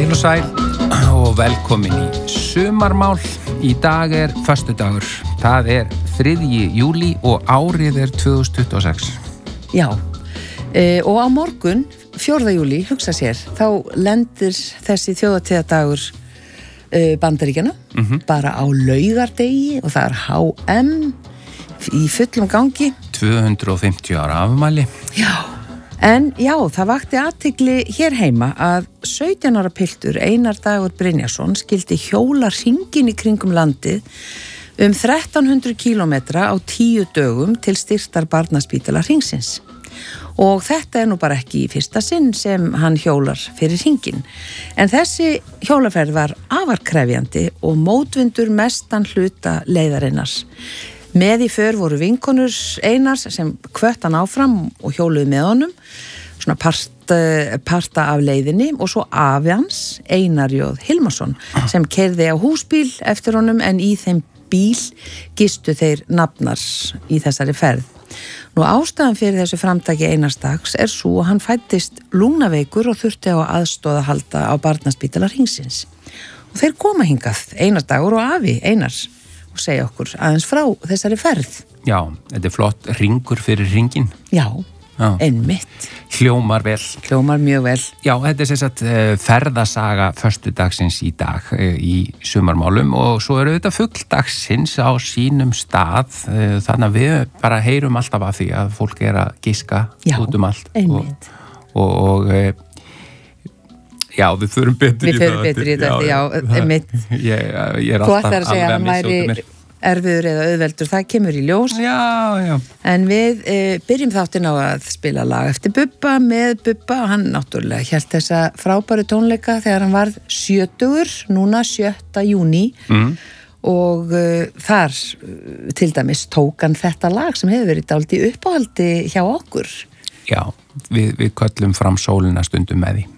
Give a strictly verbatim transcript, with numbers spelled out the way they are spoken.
Heil og sæl og velkomin í sumarmál. Í dag er föstudagur. Það er þriðji júlí og árið er tvö þúsund tuttugu og sex. Já, e, og á morgun, fjórða júlí, hugsa sér, þá lendir þessi þjóðhátíðardagur e, Bandaríkjanna, mm-hmm. bara á laugardegi og það er H M í fullum gangi. tvö hundruð fimmtíu ára afmæli. Já. En já, það vakti athygli hér heima að sautján ára piltur Einar Dagur Brynjarsson skildi hjóla hringinn í kringum landið um þrettán hundruð kílómetra á tíu dögum til styrktar barnaspítala hringsins. Og þetta er nú bara ekki í fyrsta sinn sem hann hjólar fyrir hringinn. En þessi hjólaferð var afar krefjandi og mótvindur mestan hluta leiðarinnar. Með í för voru vinkonur Einars sem hvött hann áfram og hjóluðu með honum, svona part, parta af leiðinni og svo afi hans, Einar Jóð Hilmarsson, sem keyrði á húsbíl eftir honum en í þeim bíl gistu þeir nafnar í þessari ferð. Nú ástæðan fyrir þessu framtaki Einars Dags er svo að hann fæddist lungnaveikur og þurfti á aðstoð að halda á barnaspítala hringsins. Og þeir koma hingað, Einar Dagur og afi Einars, og segja okkur aðeins frá þessari ferð. Já, þetta er flott hringur fyrir hringinn. Já, Já. einmitt. Hljómar vel. Hljómar mjög vel. Já, þetta er sem sagt ferðasaga föstudagsins í dag í sumarmálum og svo eru þetta fulldagsins á sínum stað, þannig að við bara heyrum alltaf af því að fólk er að giska Já, út um allt. einmitt. Og, og, og já, við förum betur við í það. Við förum betur í þetta, já, einmitt. Ég, ég er Þú alltaf ætlar að segja að hann væri erfiður eða auðveldur, það kemur í ljós. Já, já. En við e, byrjum þáttinn á að spila lag eftir Bubba, með Bubba, og hann náttúrulega hélt þessa frábæru tónleika þegar hann varð sjötugur, núna sjötta júní, mm. og uh, þar uh, til dæmis tók hann þetta lag sem hefur verið dálítið uppáhaldi hjá okkur. Já, við, við köllum fram sólina stundum með því.